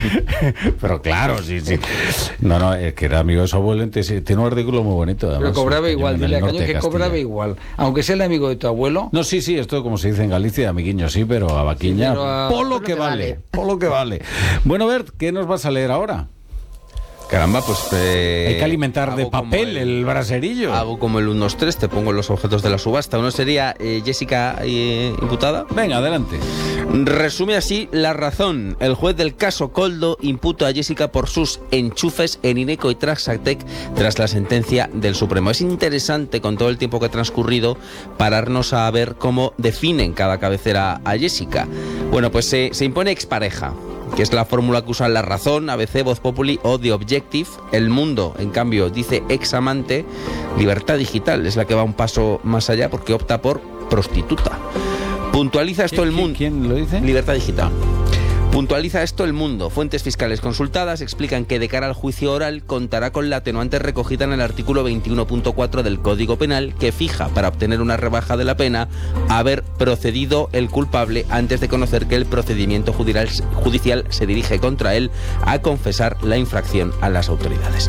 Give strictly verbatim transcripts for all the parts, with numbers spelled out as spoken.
Pero claro, sí, sí. No, no, es que era amigo de su abuelo, entonces tiene un artículo muy bonito. Además, pero cobraba igual, dile a Caño que Castilla. cobraba igual. Aunque sea el amigo de tu abuelo. No, sí, sí, esto como se dice en Galicia, amiguiño, sí, pero a vaquiña, sí, pero a... por lo que, que vale, vale, por lo que vale. Bueno, Bert, ¿qué nos vas a leer ahora? Caramba, pues... Eh, Hay que alimentar de papel el, el braserillo. Hago como el uno dos tres, te pongo los objetos de la subasta. Uno sería eh, Jessica eh, imputada. Venga, adelante. Resume así La Razón. El juez del caso Koldo imputa a Jessica por sus enchufes en Ineco y Traxatec tras la sentencia del Supremo. Es interesante, con todo el tiempo que ha transcurrido, pararnos a ver cómo definen cada cabecera a Jessica. Bueno, pues se, se impone expareja, que es la fórmula que usan La Razón, A B C, Voz Populi o The Objective. El Mundo, en cambio, dice examante. Libertad Digital es la que va un paso más allá porque opta por prostituta. Puntualiza esto el mundo. ¿Quién lo dice? Libertad Digital. Puntualiza esto El Mundo. Fuentes fiscales consultadas explican que de cara al juicio oral contará con la atenuante recogida en el artículo veintiuno punto cuatro del Código Penal, que fija para obtener una rebaja de la pena haber procedido el culpable antes de conocer que el procedimiento judicial, judicial se dirige contra él a confesar la infracción a las autoridades.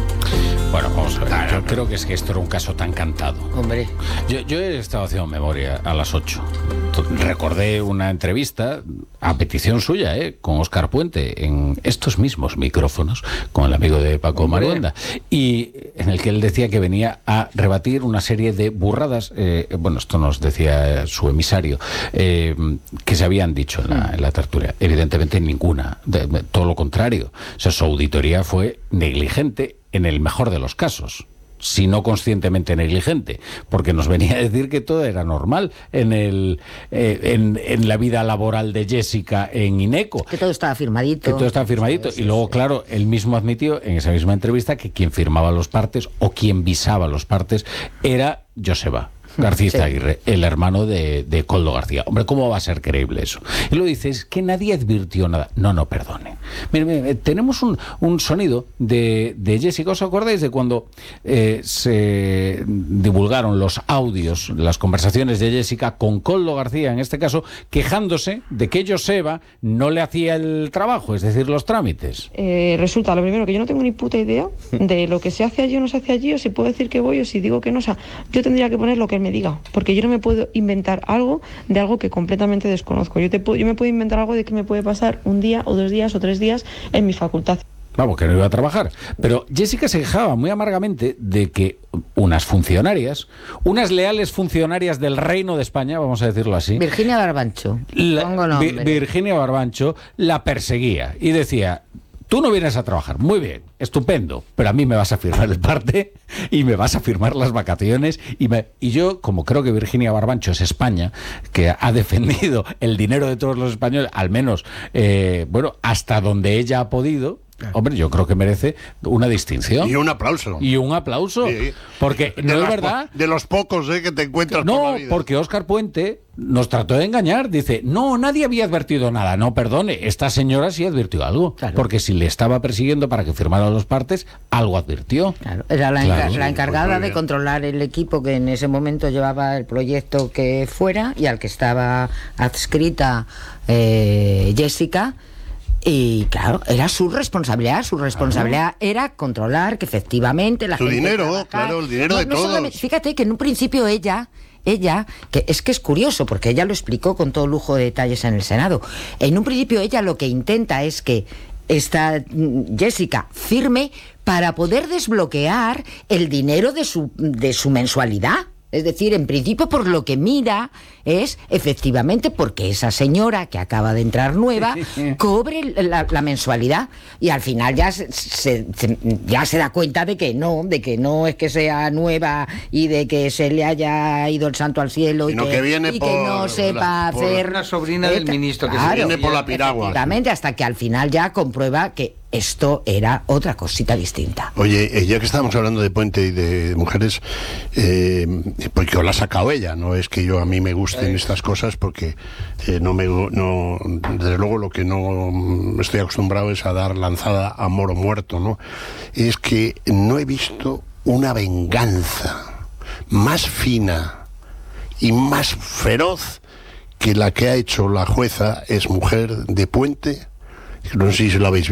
Bueno, vamos a ver. Yo creo que es que esto era un caso tan cantado. Hombre. Yo, yo he estado haciendo memoria a las ocho. Recordé una entrevista a petición suya, ¿eh? Con Óscar Puente, en estos mismos micrófonos, con el amigo de Paco Marienda, y en el que él decía que venía a rebatir una serie de burradas, eh, bueno, esto nos decía su emisario, eh, que se habían dicho en la, en la tertulia. Evidentemente ninguna, de, de, todo lo contrario. O sea, su auditoría fue negligente en el mejor de los casos, si no conscientemente negligente, porque nos venía a decir que todo era normal en el eh, en, en la vida laboral de Jessica en Ineco. Que todo estaba firmadito. Que todo estaba firmadito. Sí, sí, y luego, sí. Claro, él mismo admitió en esa misma entrevista que quien firmaba los partes o quien visaba los partes era Joseba García sí. Aguirre, el hermano de, de Koldo García. Hombre, ¿cómo va a ser creíble eso? Y lo dice, es que nadie advirtió nada. No, no, perdone. Mire, mire, tenemos un, un sonido de, de Jessica. ¿Os acordáis de cuando eh, se divulgaron los audios, las conversaciones de Jessica con Koldo García, en este caso, quejándose de que Joseba no le hacía el trabajo, es decir, los trámites? Eh, resulta, lo primero, que yo no tengo ni puta idea de lo que se hace allí o no se hace allí, o si puedo decir que voy o si digo que no. O sea, yo tendría que poner lo que él me diga, porque yo no me puedo inventar algo de algo que completamente desconozco. Yo, te puedo, yo me puedo inventar algo de que me puede pasar un día o dos días o tres días en mi facultad. Vamos, que no iba a trabajar. Pero Jessica se quejaba muy amargamente de que unas funcionarias, unas leales funcionarias del Reino de España, vamos a decirlo así, Virginia Barbancho, la, Vi, Virginia Barbancho la perseguía y decía: tú no vienes a trabajar, muy bien, estupendo, pero a mí me vas a firmar el parte y me vas a firmar las vacaciones. Y, me, y yo, como creo que Virginia Barbancho es España, que ha defendido el dinero de todos los españoles, al menos, eh, bueno, hasta donde ella ha podido, hombre, yo creo que merece una distinción. Y un aplauso. Y un aplauso. Sí. Porque de no es verdad. De los pocos eh, que te encuentras no, por la vida. Porque Óscar Puente nos trató de engañar. Dice, no, nadie había advertido nada. No, perdone, esta señora sí advirtió algo. Claro. Porque si le estaba persiguiendo para que firmara los partes, algo advirtió. Claro. Era la, claro. enca la encargada de controlar el equipo que en ese momento llevaba el proyecto que fuera y al que estaba adscrita eh, Jessica. Y claro, era su responsabilidad, su responsabilidad ah. era controlar que efectivamente la su gente dinero, trabajar. Claro, el dinero no, de no todos. Fíjate que en un principio ella, ella, que es que es curioso porque ella lo explicó con todo lujo de detalles en el Senado. En un principio ella lo que intenta es que esta Jessica firme para poder desbloquear el dinero de su, de su mensualidad. Es decir, en principio por lo que mira es efectivamente porque esa señora que acaba de entrar nueva cobre la, la mensualidad y al final ya se, se, se, ya se da cuenta de que no, de que no es que sea nueva y de que se le haya ido el santo al cielo y, que, que, viene y por que no sepa la, por hacer... Una sobrina del ministro que claro, se viene por la piragua. Efectivamente, hasta que al final ya comprueba que esto era otra cosita distinta. Oye, ya que estábamos hablando de Puente y de mujeres, eh, porque la ha sacado ella, no es que yo a mí me gusten estas cosas, porque eh, no me, no, desde luego lo que no estoy acostumbrado es a dar lanzada a moro muerto, ¿no? Es que no he visto una venganza más fina y más feroz que la que ha hecho la jueza, es mujer de Puente. No sé si lo habéis visto.